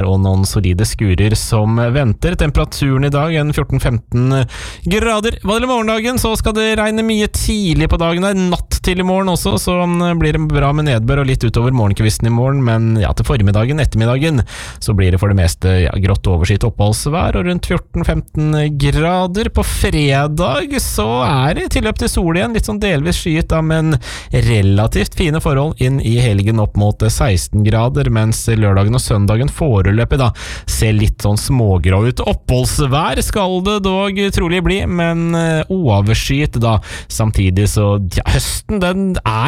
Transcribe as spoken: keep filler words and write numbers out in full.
og noen solide skurer som venter. Temperaturen i dag er fjorten femten grader. Hva gjelder morgendagen, så skal det regne mye tidlig på dagen der, natt til i morgen også, så blir det bra med nedbør og litt utover morgenkvisten i morgen, men ja, til formiddagen, ettermiddagen, så blir det for det meste ja, grått overskyet oppholdsvær og rundt fjorten femten grader. På fredag så er det tilløp til sol igjen, litt sånn delvis skyet da, men relativt fine forhold inn i helgen opp mot seksten grader, mens lørdagen og søndagen foreløpig da ser litt sånn smågrå ut. Oppholdsvær skal det dog trolig bli, men overskyet da. Samtidig så ja, høsten den er